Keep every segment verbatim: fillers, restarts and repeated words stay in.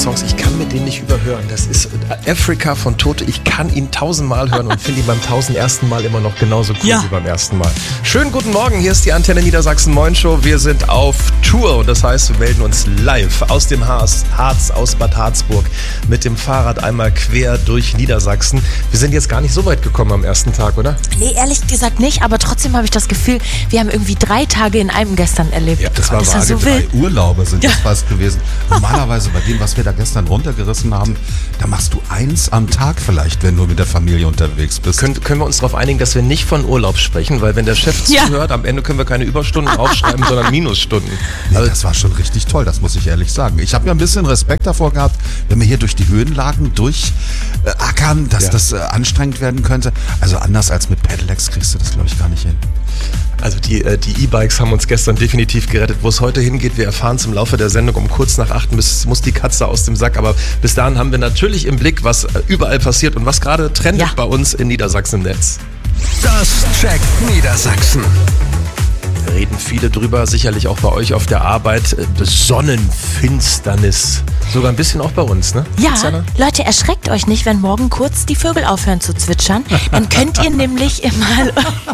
Songs, ich kann mir den nicht überhören. Das ist Africa von Toto. Ich kann ihn tausendmal hören und finde ihn beim tausendersten Mal immer noch genauso cool ja. wie beim ersten Mal. Schönen guten Morgen, hier ist die Antenne Niedersachsen Moin Show. Wir sind auf Tour und das heißt, wir melden uns live aus dem Harz, Harz aus Bad Harzburg mit dem Fahrrad einmal quer durch Niedersachsen. Wir sind jetzt gar nicht so weit gekommen am ersten Tag, oder? Nee, ehrlich gesagt nicht, aber trotzdem habe ich das Gefühl, wir haben irgendwie drei Tage in einem gestern erlebt. Ja, das war ist vage, so drei wild. Urlaube sind Ja. das fast gewesen. Normalerweise bei dem, was wir da gestern runtergerissen haben, da machst du eins am Tag vielleicht, wenn du mit der Familie unterwegs bist. Können, können wir uns darauf einigen, dass wir nicht von Urlaub sprechen, weil wenn der Chef Ja. zuhört, am Ende können wir keine Überstunden aufschreiben, sondern Minusstunden. Nee, das war schon richtig toll, das muss ich ehrlich sagen. Ich habe ja ein bisschen Respekt davor gehabt, wenn wir hier durch die Höhenlagen durchackern, dass Ja. das äh, anstrengend werden könnte. Also anders als mit Pedelecs kriegst du das, glaube ich, gar nicht hin. Also die äh, die E-Bikes haben uns gestern definitiv gerettet. Wo es heute hingeht, wir erfahren es im Laufe der Sendung. Um kurz nach acht muss, muss die Katze aus dem Sack. Aber bis dahin haben wir natürlich im Blick, was äh, überall passiert und was gerade trendet Ja. bei uns in Niedersachsen im Netz. Das checkt Niedersachsen. Da reden viele drüber, sicherlich auch bei euch auf der Arbeit. Äh, Sonnenfinsternis. Sogar ein bisschen auch bei uns, ne? Ja, Tatjana? Leute, erschreckt euch nicht, wenn morgen kurz die Vögel aufhören zu zwitschern. Dann könnt ihr nämlich mal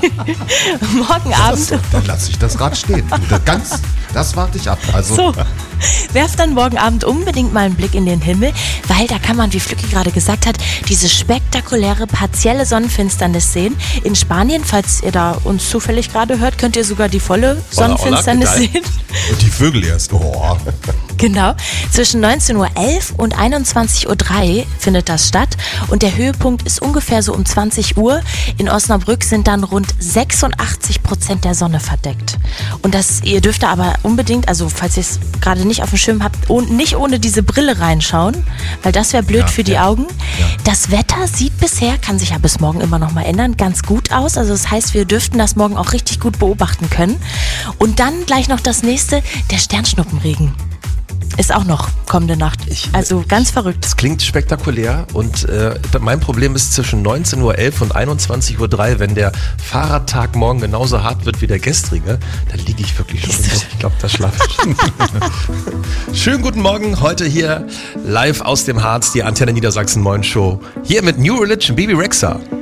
morgen Abend... Dann lasse ich das Rad stehen. Du, das, ganz, das warte ich ab. Also, So, werft dann morgen Abend unbedingt mal einen Blick in den Himmel, weil da kann man, wie Flücki gerade gesagt hat, diese spektakuläre partielle Sonnenfinsternis sehen. In Spanien, falls ihr da uns zufällig gerade hört, könnt ihr sogar die volle Hola, hola, Sonnenfinsternis ¿qué tal? sehen. und die Vögel erst. Oh. Genau, zwischen neunzehn Uhr elf und einundzwanzig Uhr drei findet das statt und der Höhepunkt ist ungefähr so um zwanzig Uhr. In Osnabrück sind dann rund sechsundachtzig Prozent der Sonne verdeckt. Und das, ihr dürft da aber unbedingt, also falls ihr es gerade nicht auf dem Schirm habt, und nicht ohne diese Brille reinschauen, weil das wäre blöd Ja, für die ja. Augen. Ja. Das Wetter sieht bisher, kann sich ja bis morgen immer noch mal ändern, ganz gut aus. Also das heißt, wir dürften das morgen auch richtig gut beobachten können. Und dann gleich noch das nächste, der Sternschnuppenregen. Ist auch noch kommende Nacht. Ich- Also ganz verrückt. Das klingt spektakulär und äh, mein Problem ist zwischen neunzehn Uhr elf und einundzwanzig Uhr drei, wenn der Fahrradtag morgen genauso hart wird wie der gestrige, dann liege ich wirklich schon im Bett. Ich glaube, das schlafe ich. Schönen guten Morgen, heute hier live aus dem Harz, die Antenne Niedersachsen Moin Show. Hier mit New Religion, Bibi Rexha.